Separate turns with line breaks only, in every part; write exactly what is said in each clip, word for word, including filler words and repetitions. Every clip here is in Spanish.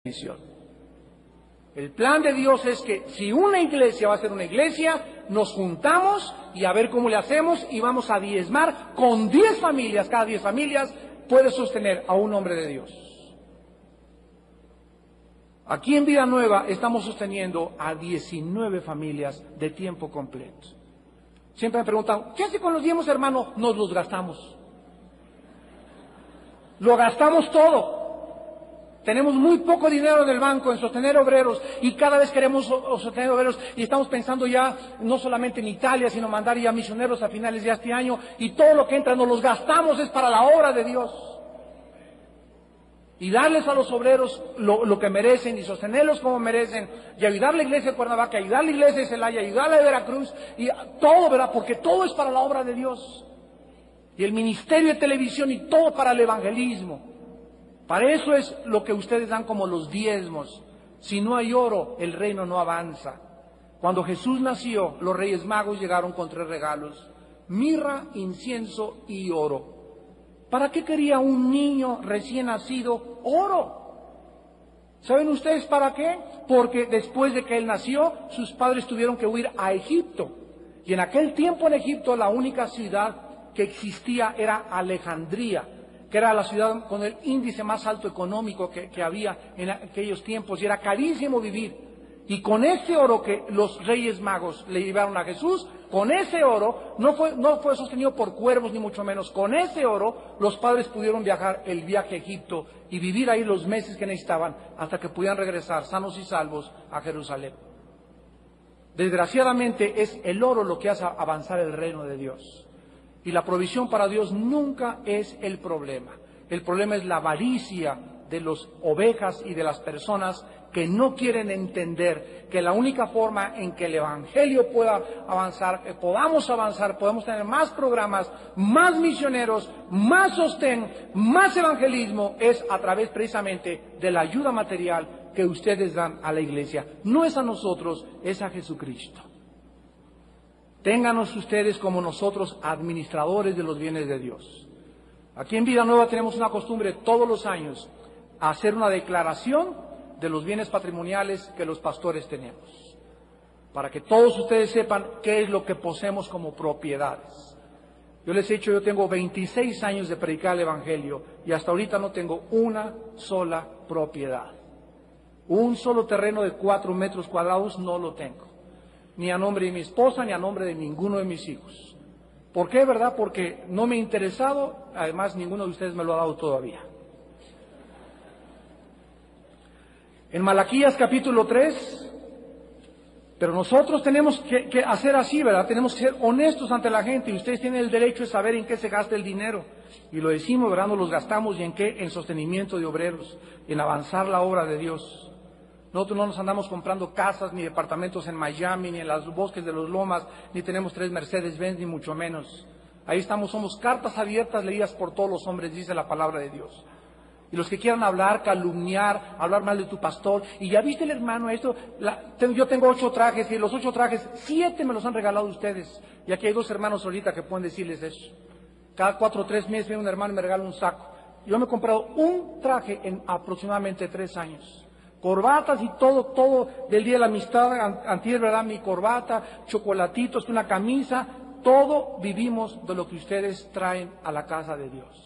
misión. El plan de Dios es que si una iglesia va a ser una iglesia, nos juntamos y a ver cómo le hacemos y vamos a diezmar con diez familias. Cada diez familias puede sostener a un hombre de Dios. Aquí en Vida Nueva estamos sosteniendo a diecinueve familias de tiempo completo. Siempre me preguntan, ¿qué hace con los diezmos, hermano? Nos los gastamos. Lo gastamos todo. Tenemos muy poco dinero en el banco en sostener obreros y cada vez queremos sostener obreros y estamos pensando ya no solamente en Italia, sino mandar ya misioneros a finales de este año y todo lo que entra nos los gastamos es para la obra de Dios. Y darles a los obreros lo, lo que merecen y sostenerlos como merecen y ayudar a la iglesia de Cuernavaca, ayudar a la iglesia de Celaya, ayudar a la de Veracruz y todo, ¿verdad? Porque todo es para la obra de Dios. Y el ministerio de televisión y todo para el evangelismo. Para eso es lo que ustedes dan como los diezmos. Si no hay oro, el reino no avanza. Cuando Jesús nació, los Reyes Magos llegaron con tres regalos: mirra, incienso y oro. ¿Para qué quería un niño recién nacido oro? ¿Saben ustedes para qué? Porque después de que él nació, sus padres tuvieron que huir a Egipto. Y en aquel tiempo en Egipto la única ciudad que existía era Alejandría, que era la ciudad con el índice más alto económico que, que había en aquellos tiempos, y era carísimo vivir. Y con ese oro que los Reyes Magos le llevaron a Jesús, con ese oro, no fue, no fue sostenido por cuervos ni mucho menos, con ese oro los padres pudieron viajar el viaje a Egipto y vivir ahí los meses que necesitaban hasta que pudieran regresar sanos y salvos a Jerusalén. Desgraciadamente es el oro lo que hace avanzar el reino de Dios. Y la provisión para Dios nunca es el problema. El problema es la avaricia de las ovejas y de las personas que no quieren entender que la única forma en que el evangelio pueda avanzar, que podamos avanzar, podemos tener más programas, más misioneros, más sostén, más evangelismo, es a través precisamente de la ayuda material que ustedes dan a la iglesia. No es a nosotros, es a Jesucristo. Ténganos ustedes como nosotros administradores de los bienes de Dios. Aquí en Vida Nueva tenemos una costumbre todos los años hacer una declaración de los bienes patrimoniales que los pastores tenemos, para que todos ustedes sepan qué es lo que poseemos como propiedades. Yo les he dicho, yo tengo veintiséis años de predicar el evangelio y hasta ahorita no tengo una sola propiedad. Un solo terreno de cuatro metros cuadrados no lo tengo. Ni a nombre de mi esposa, ni a nombre de ninguno de mis hijos. ¿Por qué, verdad? Porque no me ha interesado, además ninguno de ustedes me lo ha dado todavía. En Malaquías capítulo tres, pero nosotros tenemos que, que hacer así, ¿verdad? Tenemos que ser honestos ante la gente y ustedes tienen el derecho de saber en qué se gasta el dinero. Y lo decimos, ¿verdad? No los gastamos y en qué, en sostenimiento de obreros, en avanzar la obra de Dios. Nosotros no nos andamos comprando casas ni departamentos en Miami, ni en los bosques de los Lomas, ni tenemos tres Mercedes-Benz, ni mucho menos. Ahí estamos, somos cartas abiertas leídas por todos los hombres, dice la palabra de Dios. Y los que quieran hablar, calumniar, hablar mal de tu pastor, y ya viste el hermano esto, la, ten, yo tengo ocho trajes, y los ocho trajes, siete me los han regalado ustedes. Y aquí hay dos hermanos ahorita que pueden decirles eso. Cada cuatro o tres meses viene un hermano y me regala un saco. Yo me he comprado un traje en aproximadamente tres años. Corbatas y todo, todo del Día de la Amistad, antier, ¿verdad? Mi corbata, chocolatitos, una camisa, todo vivimos de lo que ustedes traen a la casa de Dios.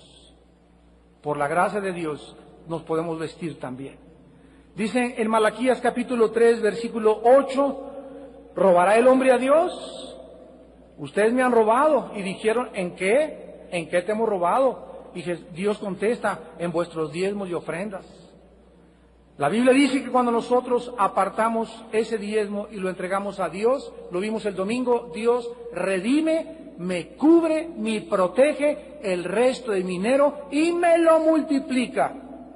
Por la gracia de Dios nos podemos vestir también. Dice en Malaquías capítulo tres, versículo ocho, ¿robará el hombre a Dios? Ustedes me han robado. Y dijeron, ¿en qué? ¿En qué te hemos robado? Y Dios contesta, en vuestros diezmos y ofrendas. La Biblia dice que cuando nosotros apartamos ese diezmo y lo entregamos a Dios, lo vimos el domingo, Dios redime, me cubre, me protege el resto de mi dinero y me lo multiplica.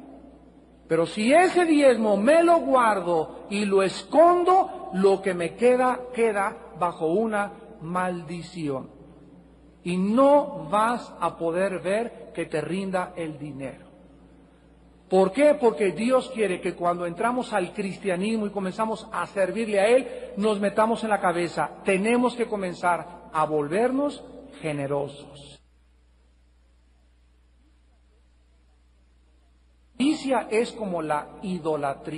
Pero si ese diezmo me lo guardo y lo escondo, lo que me queda, queda bajo una maldición. Y no vas a poder ver que te rinda el dinero. ¿Por qué? Porque Dios quiere que cuando entramos al cristianismo y comenzamos a servirle a Él, nos metamos en la cabeza. Tenemos que comenzar a volvernos generosos. avaricia es como la idolatría.